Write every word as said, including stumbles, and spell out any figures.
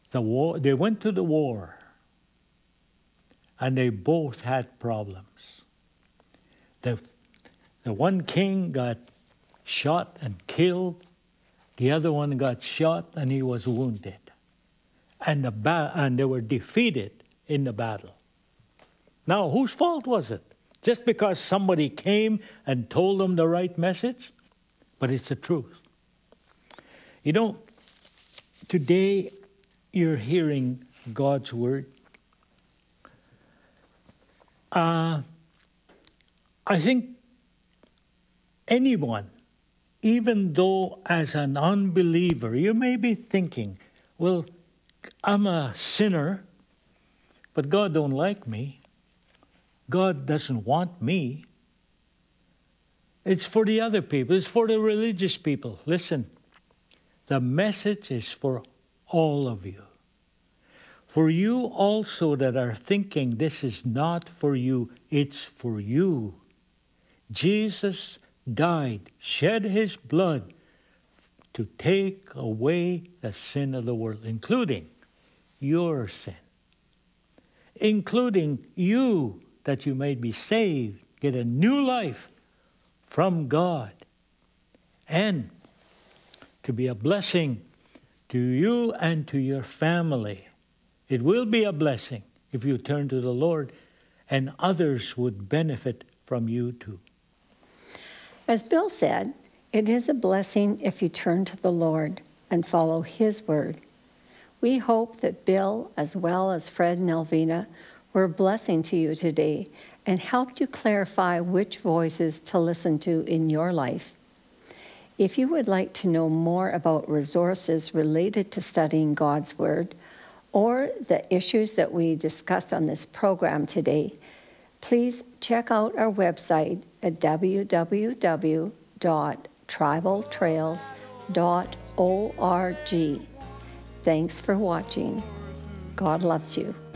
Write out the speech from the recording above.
The war, they went to the war, and they both had problems. The, the one king got shot and killed. The other one got shot and he was wounded. And, the ba- and they were defeated in the battle. Now, whose fault was it? Just because somebody came and told them the right message? But it's the truth. You know, today you're hearing God's word. Uh, I think anyone, even though as an unbeliever, you may be thinking, well, I'm a sinner, but God don't like me. God doesn't want me. It's for the other people. It's for the religious people. Listen, the message is for all of you. For you also that are thinking this is not for you, it's for you. Jesus died, shed his blood to take away the sin of the world, including your sin, including you, that you may be saved, get a new life from God, and to be a blessing to you and to your family. It will be a blessing if you turn to the Lord, and others would benefit from you too. As Bill said, it is a blessing if you turn to the Lord and follow his word. We hope that Bill, as well as Fred and Elvina, were a blessing to you today and helped you clarify which voices to listen to in your life. If you would like to know more about resources related to studying God's word or the issues that we discussed on this program today, please check out our website at w w w dot tribal trails dot org. Thanks for watching. God loves you.